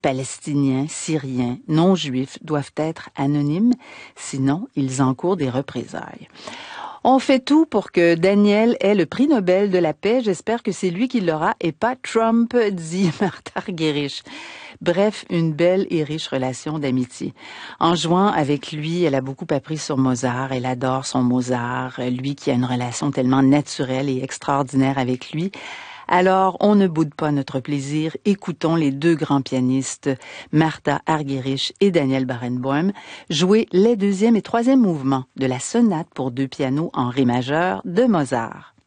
Palestiniens, Syriens, non-juifs doivent être anonymes, sinon ils encourent des représailles. On fait tout pour que Daniel ait le prix Nobel de la paix. J'espère que c'est lui qui l'aura et pas Trump, dit Martha Argerich. Bref, une belle et riche relation d'amitié. En jouant avec lui, elle a beaucoup appris sur Mozart. Elle adore son Mozart, lui qui a une relation tellement naturelle et extraordinaire avec lui. Alors, on ne boude pas notre plaisir. Écoutons les deux grands pianistes, Martha Argerich et Daniel Barenboim, jouer les deuxième et troisième mouvements de la sonate pour deux pianos en ré majeur de Mozart.